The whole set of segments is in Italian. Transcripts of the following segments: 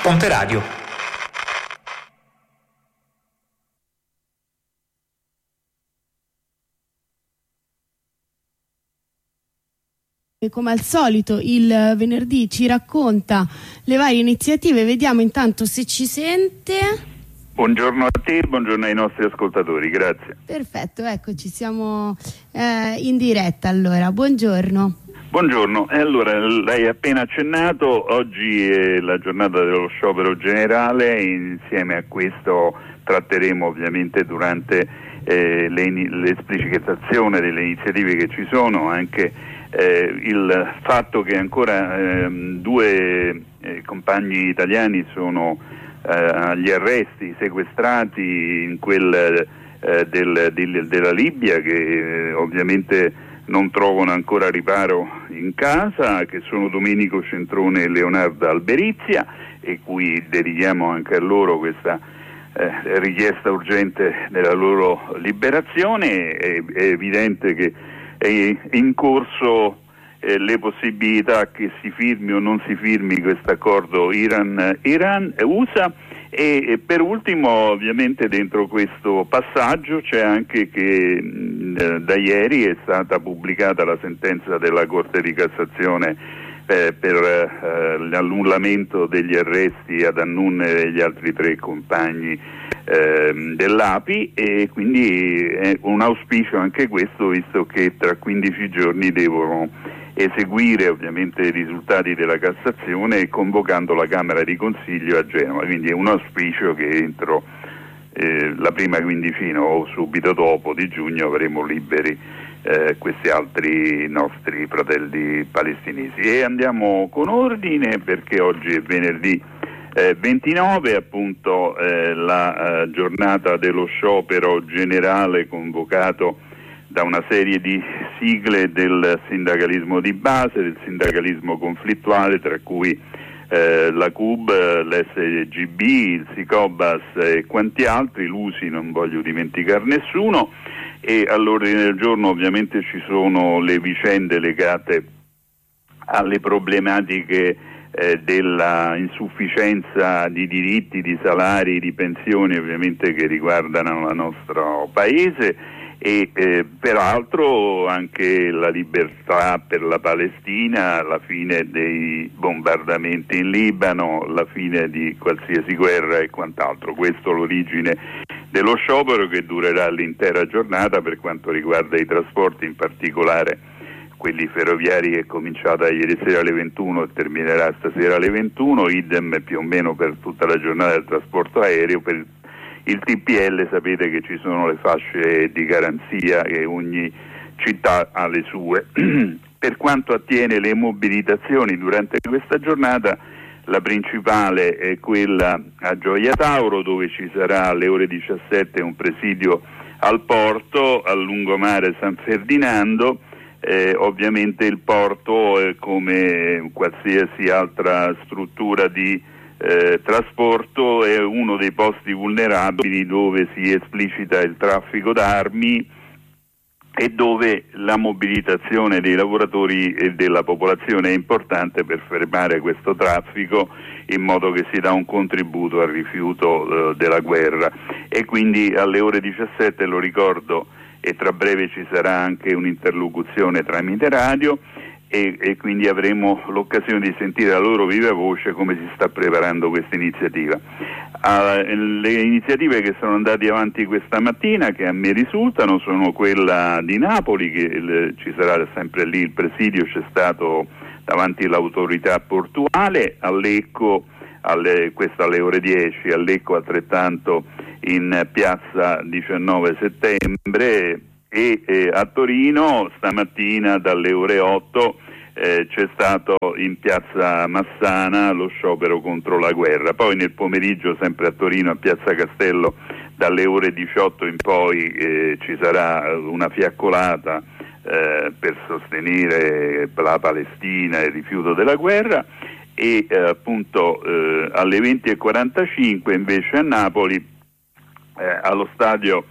Ponte Radio. Come al solito il venerdì ci racconta le varie iniziative. Vediamo intanto se ci sente. Buongiorno a te, buongiorno ai nostri ascoltatori, grazie. Perfetto, eccoci, siamo in diretta allora. Buongiorno. Buongiorno, allora lei ha appena accennato, oggi è la giornata dello sciopero generale, insieme a questo tratteremo ovviamente durante l'esplicitazione delle iniziative che ci sono anche il fatto che ancora due compagni italiani sono agli arresti, sequestrati in quel della Libia, che ovviamente non trovano ancora riparo in casa, che sono Domenico Centrone e Leonardo Alberizia, e cui dedichiamo anche a loro questa richiesta urgente della loro liberazione. È evidente che è in corso le possibilità che si firmi o non si firmi questo accordo Iran-USA, e per ultimo ovviamente dentro questo passaggio c'è anche che da ieri è stata pubblicata la sentenza della Corte di Cassazione per l'annullamento degli arresti ad Annun e degli altri 3 compagni dell'API, e quindi è un auspicio anche questo, visto che tra 15 giorni devono eseguire ovviamente i risultati della Cassazione, convocando la Camera di Consiglio a Genova. Quindi è un auspicio che entro la prima quindicina o subito dopo di giugno avremo liberi questi altri nostri fratelli palestinesi. E andiamo con ordine, perché oggi è venerdì 29, appunto la giornata dello sciopero generale convocato da una serie di sigle del sindacalismo di base, del sindacalismo conflittuale, tra cui la CUB, l'SGB, il SICOBAS e quanti altri, l'USI non voglio dimenticare nessuno. E all'ordine del giorno ovviamente ci sono le vicende legate alle problematiche della insufficienza di diritti, di salari, di pensioni ovviamente che riguardano il nostro paese, e peraltro anche la libertà per la Palestina, la fine dei bombardamenti in Libano, la fine di qualsiasi guerra e quant'altro. Questo è l'origine dello sciopero, che durerà l'intera giornata per quanto riguarda i trasporti, in particolare quelli ferroviari, che è cominciata ieri sera alle 21 e terminerà stasera alle 21, idem più o meno per tutta la giornata del trasporto aereo. Per il TPL sapete che ci sono le fasce di garanzia che ogni città ha le sue. Per quanto attiene le mobilitazioni durante questa giornata, la principale è quella a Gioia Tauro, dove ci sarà alle ore 17 un presidio al porto, al lungomare San Ferdinando. Ovviamente il porto, come qualsiasi altra struttura di trasporto, è uno dei posti vulnerabili dove si esplicita il traffico d'armi e dove la mobilitazione dei lavoratori e della popolazione è importante per fermare questo traffico, in modo che si dà un contributo al rifiuto della guerra. E quindi alle ore 17, lo ricordo, e tra breve ci sarà anche un'interlocuzione tramite radio, e quindi avremo l'occasione di sentire la loro viva voce come si sta preparando questa iniziativa. Le iniziative che sono andate avanti questa mattina, che a me risultano, sono quella di Napoli, che ci sarà sempre lì il presidio, c'è stato davanti l'autorità portuale, a Lecco, questo alle ore 10, a Lecco altrettanto in piazza 19 settembre, e a Torino stamattina dalle ore 8 c'è stato in piazza Massana lo sciopero contro la guerra. Poi nel pomeriggio, sempre a Torino, a piazza Castello, dalle ore 18 in poi ci sarà una fiaccolata per sostenere la Palestina e il rifiuto della guerra, e appunto alle 20:45 invece a Napoli, allo stadio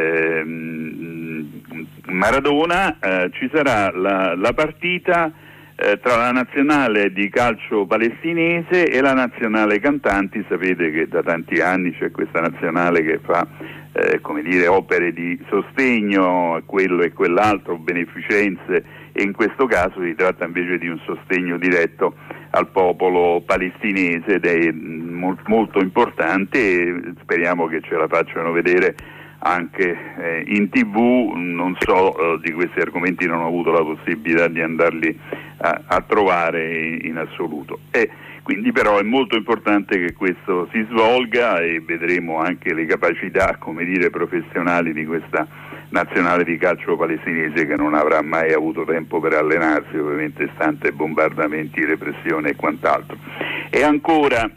Maradona, ci sarà la partita tra la nazionale di calcio palestinese e la nazionale cantanti. Sapete che da tanti anni c'è questa nazionale che fa opere di sostegno a quello e quell'altro, beneficenze, e in questo caso si tratta invece di un sostegno diretto al popolo palestinese ed è molto importante, e speriamo che ce la facciano vedere anche in TV. Non so, di questi argomenti non ho avuto la possibilità di andarli a trovare in assoluto. Quindi però è molto importante che questo si svolga, e vedremo anche le capacità, professionali di questa nazionale di calcio palestinese, che non avrà mai avuto tempo per allenarsi, ovviamente stante bombardamenti, repressione e quant'altro. E ancora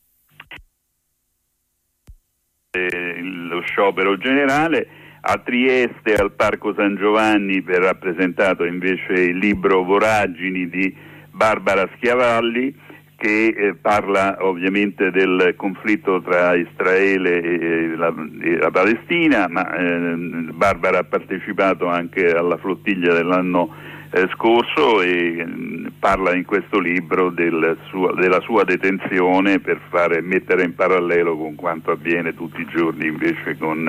lo sciopero generale a Trieste, al Parco San Giovanni, verrà presentato invece il libro Voragini di Barbara Schiavalli, che parla ovviamente del conflitto tra Israele e la Palestina, ma Barbara ha partecipato anche alla flottiglia dell'anno scorso e parla in questo libro della sua detenzione, per mettere in parallelo con quanto avviene tutti i giorni invece con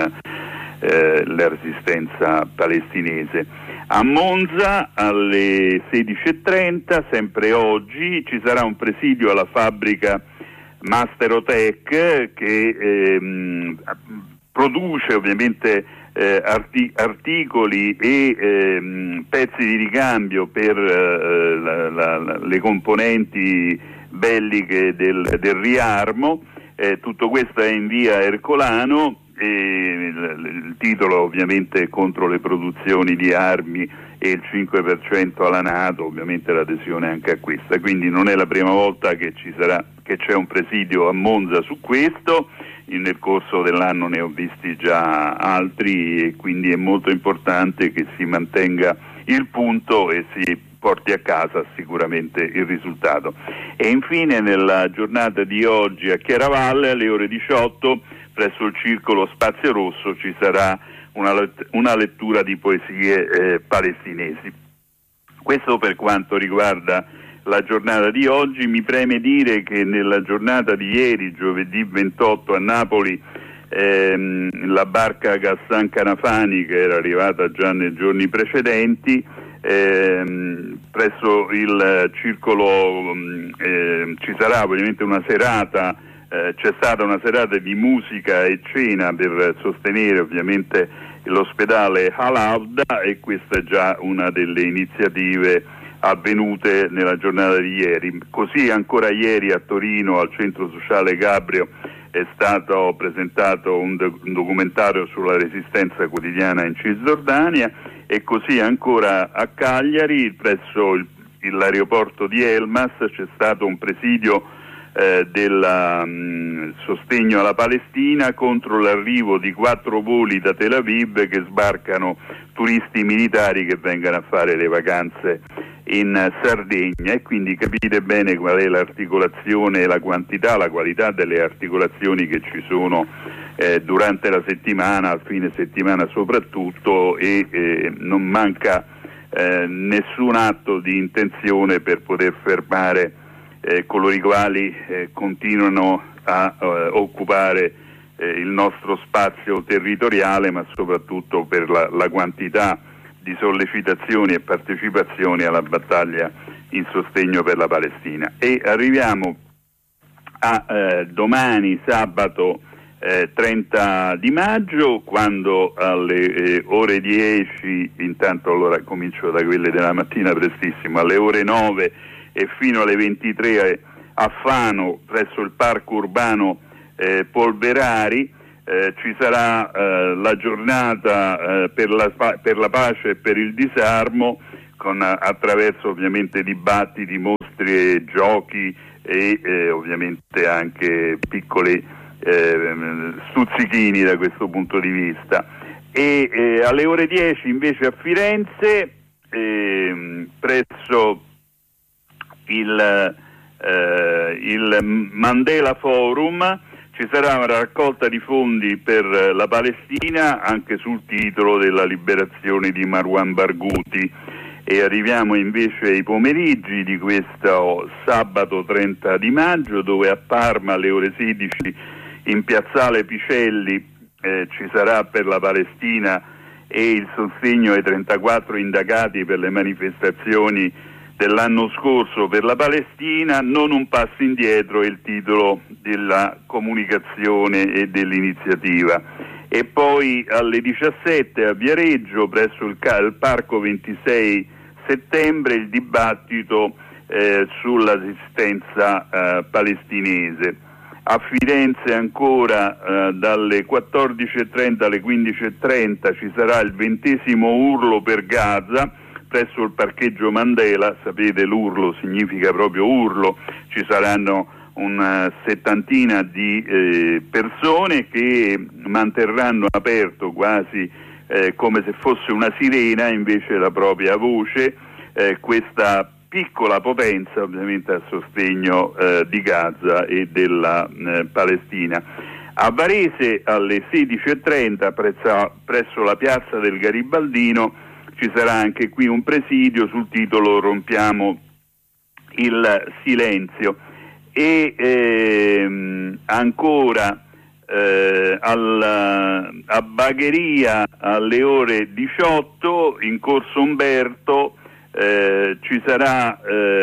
la resistenza palestinese. A Monza alle 16:30, sempre oggi, ci sarà un presidio alla fabbrica Masterotech che produce ovviamente articoli e pezzi di ricambio per le componenti belliche del Riarmo. Tutto questo è in via Ercolano. Il titolo ovviamente è contro le produzioni di armi e il 5% alla NATO, ovviamente l'adesione anche a questa, quindi non è la prima volta che c'è un presidio a Monza su questo. Nel corso dell'anno ne ho visti già altri, e quindi è molto importante che si mantenga il punto e si porti a casa sicuramente il risultato. E infine, nella giornata di oggi a Chiaravalle alle ore 18 presso il Circolo Spazio Rosso ci sarà una lettura di poesie palestinesi. Questo per quanto riguarda la giornata di oggi. Mi preme dire che nella giornata di ieri, giovedì 28, a Napoli, la barca Ghassan Canafani, che era arrivata già nei giorni precedenti, presso il circolo ci sarà ovviamente una serata. C'è stata una serata di musica e cena per sostenere ovviamente l'ospedale Al-Awda, e questa è già una delle iniziative avvenute nella giornata di ieri. Così ancora ieri a Torino, al Centro Sociale Gabrio, è stato presentato un documentario sulla resistenza quotidiana in Cisgiordania, e così ancora a Cagliari, presso l'aeroporto di Elmas, c'è stato un presidio del sostegno alla Palestina contro l'arrivo di 4 voli da Tel Aviv che sbarcano turisti militari che vengano a fare le vacanze in Sardegna. E quindi capite bene qual è l'articolazione, la quantità, la qualità delle articolazioni che ci sono durante la settimana, al fine settimana soprattutto, e non manca nessun atto di intenzione per poter fermare coloro i quali continuano a occupare il nostro spazio territoriale, ma soprattutto per la quantità di sollecitazioni e partecipazioni alla battaglia in sostegno per la Palestina. E arriviamo a domani, sabato 30 di maggio, quando alle ore 10, intanto allora comincio da quelle della mattina prestissimo, alle ore 9 e fino alle 23 a Fano, presso il parco urbano Polverari, ci sarà la giornata per la pace e per il disarmo, attraverso ovviamente dibattiti, mostre, giochi e ovviamente anche piccoli stuzzichini da questo punto di vista. E alle ore 10 invece a Firenze, presso il Mandela Forum, ci sarà una raccolta di fondi per la Palestina, anche sul titolo della liberazione di Marwan Barghouti, e arriviamo invece ai pomeriggi di questo sabato 30 di maggio, dove a Parma alle ore 16 in piazzale Picelli ci sarà per la Palestina e il sostegno ai 34 indagati per le manifestazioni dell'anno scorso per la Palestina. Non un passo indietro è il titolo della comunicazione e dell'iniziativa. E poi alle 17 a Viareggio, presso il Parco 26 settembre, il dibattito sull'esistenza palestinese. A Firenze ancora dalle 14.30 alle 15.30 ci sarà il 20° urlo per Gaza presso il parcheggio Mandela. Sapete, l'urlo significa proprio urlo. Ci saranno una settantina di persone che manterranno aperto quasi come se fosse una sirena invece la propria voce, questa piccola potenza ovviamente a sostegno di Gaza e della Palestina. A Varese alle 16.30 presso la piazza del Garibaldino ci sarà anche qui un presidio sul titolo "Rompiamo il silenzio". E ancora a Bagheria alle ore 18 in Corso Umberto ci sarà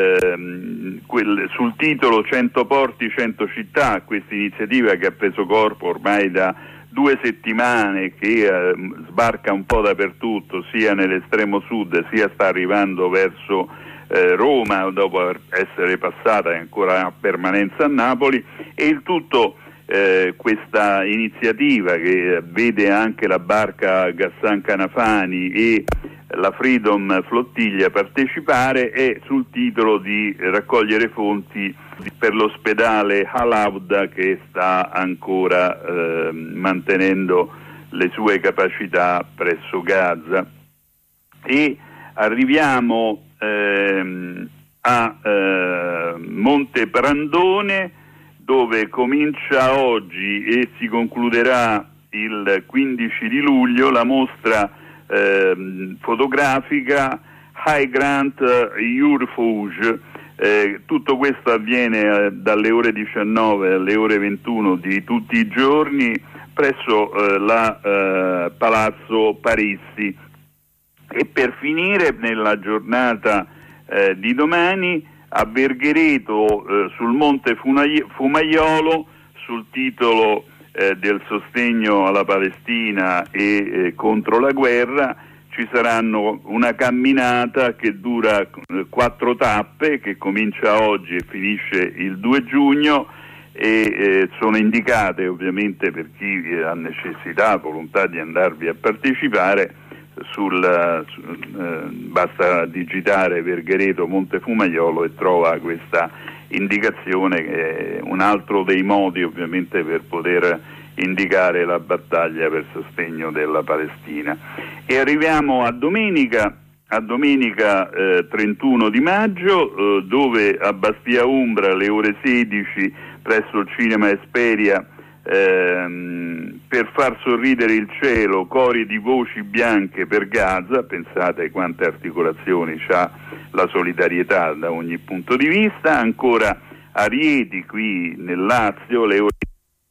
sul titolo 100 porti, 100 città, questa iniziativa che ha preso corpo ormai da 2 settimane, che sbarca un po' dappertutto, sia nell'estremo sud sia sta arrivando verso Roma dopo essere passata e ancora a permanenza a Napoli, e il tutto questa iniziativa che vede anche la barca Ghassan Canafani e la Freedom Flottiglia partecipare, è sul titolo di raccogliere fonti per l'ospedale Al-Awda, che sta ancora mantenendo le sue capacità presso Gaza. E arriviamo a Monte Brandone, dove comincia oggi e si concluderà il 15 di luglio la mostra fotografica High Grant Urfuge. Tutto questo avviene dalle ore 19 alle ore 21 di tutti i giorni presso la Palazzo Parissi. E per finire, nella giornata di domani a Verghereto sul Monte Fumaiolo, sul titolo del sostegno alla Palestina e contro la guerra, ci saranno una camminata che dura 4 tappe, che comincia oggi e finisce il 2 giugno, e sono indicate ovviamente per chi ha necessità, volontà di andarvi a partecipare. Basta digitare Verghereto Monte Fumaiolo e trova questa indicazione, che è un altro dei modi ovviamente per poter indicare la battaglia per sostegno della Palestina. E arriviamo a domenica 31 di maggio, dove a Bastia Umbra alle ore 16 presso il Cinema Esperia, per far sorridere il cielo, cori di voci bianche per Gaza. Pensate quante articolazioni c'ha la solidarietà da ogni punto di vista. Ancora a Rieti, qui nel Lazio, le ore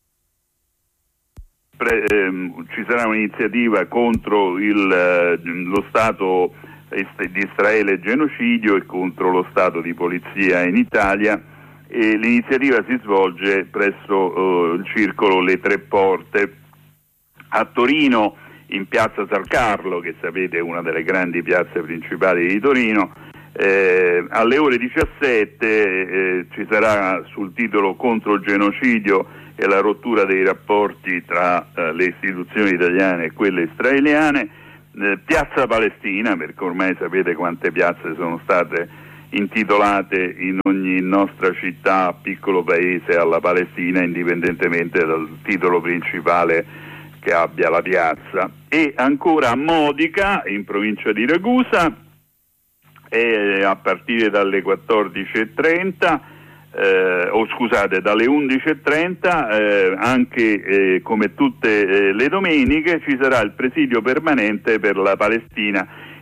ci sarà un'iniziativa contro lo Stato di Israele genocidio e contro lo Stato di polizia in Italia. E l'iniziativa si svolge presso il circolo Le Tre Porte. A Torino, in piazza San Carlo, che sapete è una delle grandi piazze principali di Torino, alle ore 17 ci sarà sul titolo "Contro il genocidio e la rottura dei rapporti tra le istituzioni italiane e quelle israeliane", piazza Palestina, perché ormai sapete quante piazze sono state intitolate in ogni nostra città, piccolo paese, alla Palestina, indipendentemente dal titolo principale che abbia la piazza. E ancora a Modica, in provincia di Ragusa, a partire dalle 14.30, dalle 11.30, anche come tutte le domeniche, ci sarà il presidio permanente per la Palestina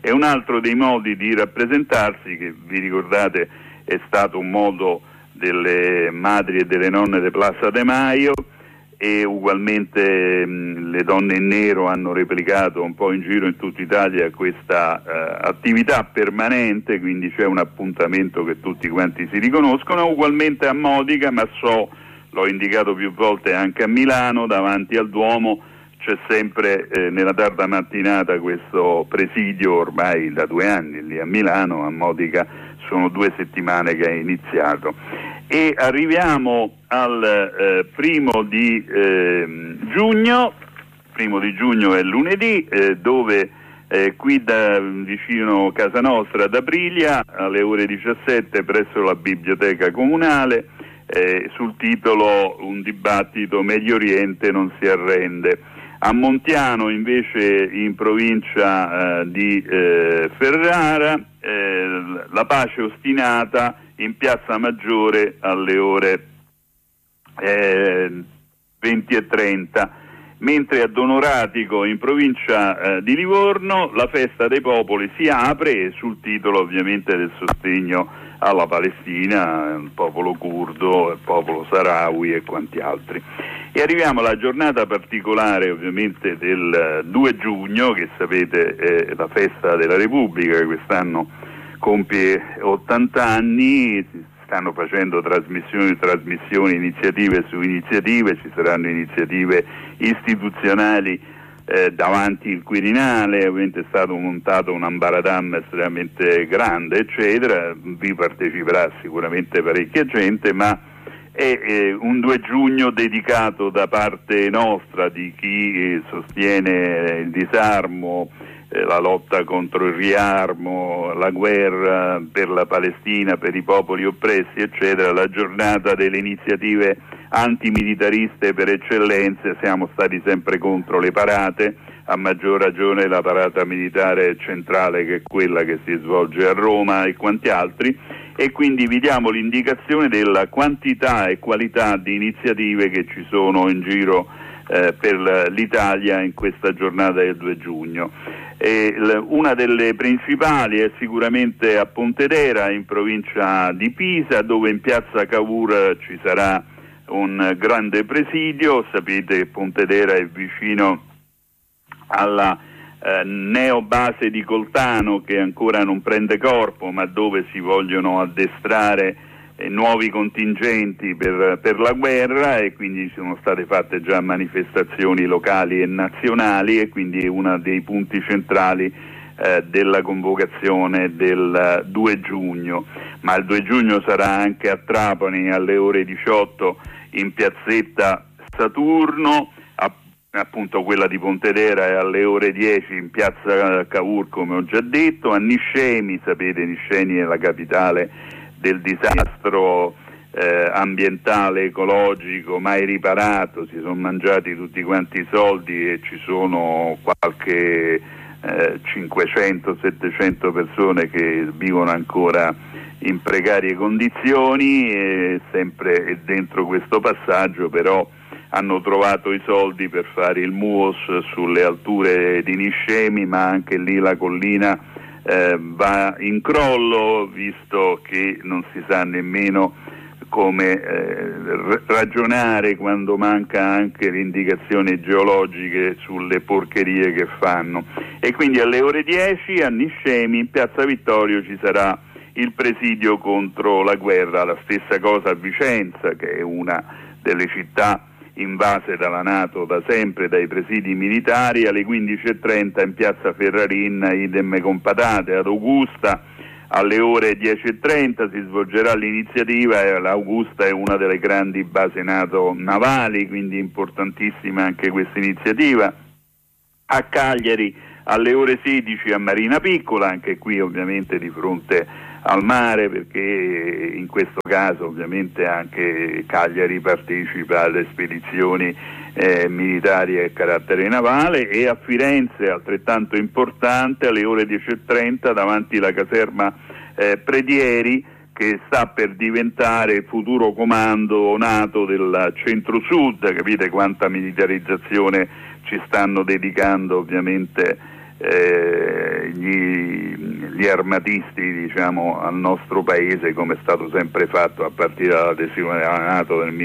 E un altro dei modi di rappresentarsi, che vi ricordate è stato un modo delle madri e delle nonne di Plaza de Mayo, e ugualmente le donne in nero hanno replicato un po' in giro in tutta Italia questa attività permanente, quindi c'è un appuntamento che tutti quanti si riconoscono. Ugualmente a Modica, ma l'ho indicato più volte anche a Milano, davanti al Duomo c'è sempre nella tarda mattinata questo presidio, ormai da 2 anni lì a Milano. A Modica sono 2 settimane che è iniziato. E arriviamo al 1° di giugno. 1° di giugno è lunedì, dove qui vicino casa nostra ad Aprilia, alle ore 17 presso la biblioteca comunale, sul titolo "Un dibattito Medio Oriente non si arrende". A Montiano invece, in provincia di Ferrara, la pace ostinata in Piazza Maggiore alle ore 20:30, mentre a Donoratico, in provincia di Livorno, la festa dei popoli si apre, sul titolo ovviamente del sostegno alla Palestina, il popolo curdo, il popolo sahrawi e quanti altri. E arriviamo alla giornata particolare ovviamente del 2 giugno, che sapete è la festa della Repubblica, che quest'anno compie 80 anni. Si stanno facendo trasmissioni, iniziative su iniziative, ci saranno iniziative istituzionali davanti il Quirinale, ovviamente è stato montato un ambaradam estremamente grande, eccetera. Vi parteciperà sicuramente parecchia gente, ma è un 2 giugno dedicato da parte nostra, di chi sostiene il disarmo, la lotta contro il riarmo, la guerra per la Palestina, per i popoli oppressi, eccetera, la giornata delle iniziative antimilitariste per eccellenza. Siamo stati sempre contro le parate, a maggior ragione la parata militare centrale, che è quella che si svolge a Roma, e quanti altri, e quindi vi diamo l'indicazione della quantità e qualità di iniziative che ci sono in giro per l'Italia in questa giornata del 2 giugno. Una delle principali è sicuramente a Pontedera, in provincia di Pisa, dove in piazza Cavour ci sarà un grande presidio. Sapete che Pontedera è vicino alla neo base di Coltano, che ancora non prende corpo, ma dove si vogliono addestrare nuovi contingenti per la guerra, e quindi sono state fatte già manifestazioni locali e nazionali, e quindi è uno dei punti centrali della convocazione del 2 giugno. Ma il 2 giugno sarà anche a Trapani alle ore 18 in piazzetta Saturno, appunto quella di Pontedera è alle ore 10 in piazza Cavour, come ho già detto. A Niscemi, sapete, Niscemi è la capitale del disastro ambientale, ecologico, mai riparato. Si sono mangiati tutti quanti i soldi e ci sono qualche 500-700 persone che vivono ancora in precarie condizioni, e sempre dentro questo passaggio però hanno trovato i soldi per fare il MUOS sulle alture di Niscemi, ma anche lì la collina va in crollo, visto che non si sa nemmeno come ragionare quando manca anche le indicazioni geologiche sulle porcherie che fanno. E quindi alle ore 10 a Niscemi, in piazza Vittorio, ci sarà il presidio contro la guerra. La stessa cosa a Vicenza, che è una delle città invase dalla NATO da sempre, dai presidi militari. Alle 15:30 in piazza Ferrarin, idem con patate. Ad Augusta alle ore 10:30 si svolgerà l'iniziativa, e l'Augusta è una delle grandi basi NATO navali, quindi importantissima anche questa iniziativa. A Cagliari alle ore 16 a Marina Piccola, anche qui ovviamente di fronte al mare, perché in questo caso ovviamente anche Cagliari partecipa alle spedizioni militari a carattere navale. E a Firenze, altrettanto importante, alle ore 10:30 davanti alla caserma Predieri, che sta per diventare il futuro comando NATO del centro-sud. Capite quanta militarizzazione ci stanno dedicando ovviamente gli armatisti, diciamo, al nostro paese, come è stato sempre fatto a partire dall'adesione alla NATO del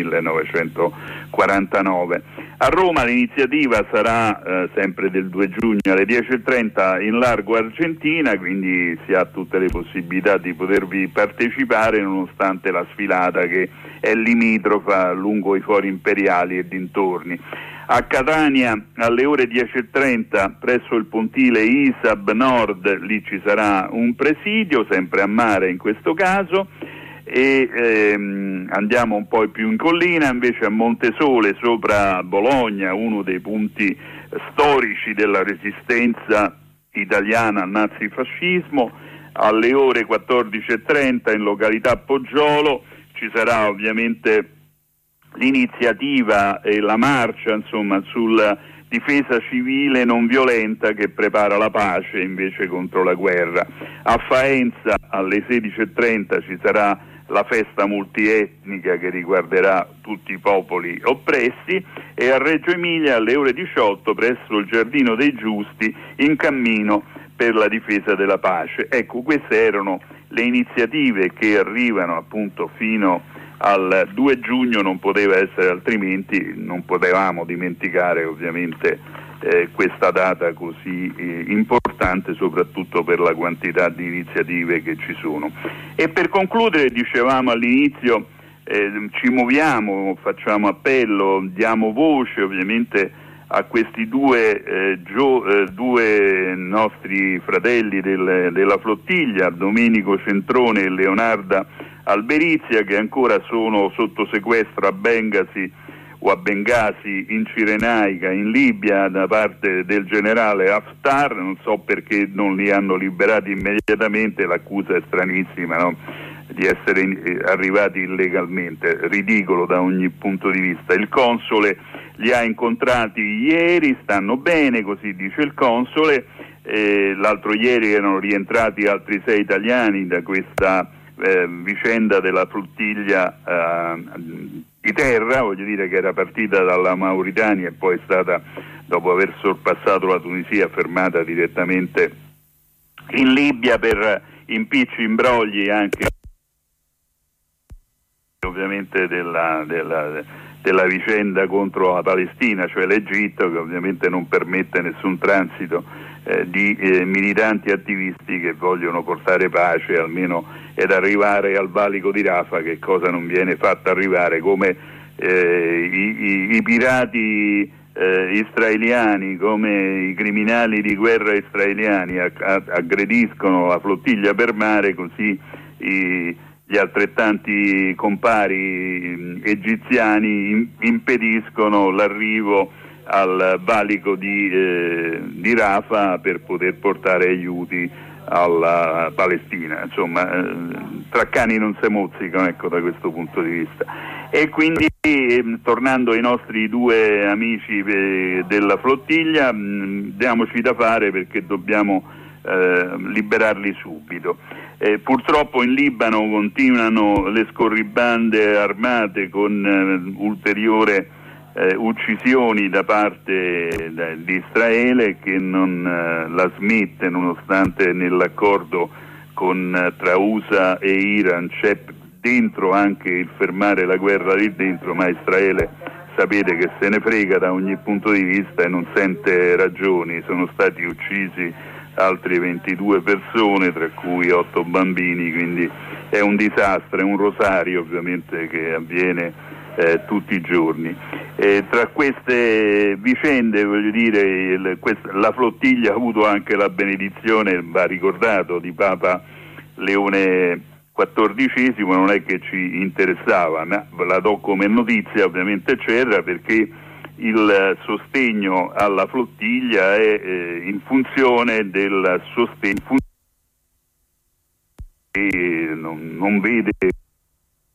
1949. A Roma l'iniziativa sarà sempre del 2 giugno alle 10:30 in Largo Argentina, quindi si ha tutte le possibilità di potervi partecipare, nonostante la sfilata che è limitrofa lungo i fori imperiali e dintorni. A Catania alle ore 10:30 presso il pontile ISAB Nord, lì ci sarà un presidio, sempre a mare in questo caso, e andiamo un po' più in collina, invece a Montesole sopra Bologna, uno dei punti storici della resistenza italiana al nazifascismo, alle ore 14:30 in località Poggiolo ci sarà ovviamente l'iniziativa e la marcia, insomma, sulla difesa civile non violenta che prepara la pace invece contro la guerra. A Faenza alle 16:30 ci sarà la festa multietnica che riguarderà tutti i popoli oppressi, e a Reggio Emilia alle ore 18 presso il Giardino dei Giusti in cammino per la difesa della pace. Ecco, queste erano le iniziative che arrivano appunto fino al 2 giugno, non poteva essere altrimenti, non potevamo dimenticare ovviamente questa data così importante, soprattutto per la quantità di iniziative che ci sono. E per concludere, dicevamo all'inizio, ci muoviamo, facciamo appello, diamo voce ovviamente a questi due nostri fratelli della flottiglia, Domenico Centrone e Leonarda Alberizia, che ancora sono sotto sequestro a Bengasi in Cirenaica, in Libia, da parte del generale Haftar. Non so perché non li hanno liberati immediatamente, l'accusa è stranissima, no? Di essere arrivati illegalmente, ridicolo da ogni punto di vista. Il console li ha incontrati ieri, stanno bene, così dice il console. L'altro ieri erano rientrati altri 6 italiani da questa vicenda della flottiglia di terra, voglio dire, che era partita dalla Mauritania e poi è stata, dopo aver sorpassato la Tunisia, fermata direttamente in Libia per impicci, imbrogli anche ovviamente della vicenda contro la Palestina, cioè l'Egitto, che ovviamente non permette nessun transito di militanti attivisti che vogliono portare pace almeno ed arrivare al valico di Rafah, che cosa non viene fatta arrivare, come i pirati israeliani, come i criminali di guerra israeliani aggrediscono la flottiglia per mare, così gli altrettanti compari egiziani impediscono l'arrivo al valico di Rafah per poter portare aiuti alla Palestina. Insomma, tra cani non si mozzicano, ecco, da questo punto di vista. E quindi, tornando ai nostri 2 amici della flottiglia, diamoci da fare perché dobbiamo liberarli subito. Purtroppo in Libano continuano le scorribande armate con ulteriore uccisioni da parte di Israele, che non la smette, nonostante nell'accordo tra USA e Iran c'è dentro anche il fermare la guerra lì dentro, ma Israele sapete che se ne frega da ogni punto di vista e non sente ragioni. Sono stati uccisi altre 22 persone, tra cui 8 bambini, quindi è un disastro, è un rosario ovviamente che avviene tutti i giorni. Tra queste vicende, voglio dire, la flottiglia ha avuto anche la benedizione, va ricordato, di Papa Leone XIV, non è che ci interessava, ma la do come notizia, ovviamente c'era, perché il sostegno alla flottiglia è in funzione del sostegno e non vede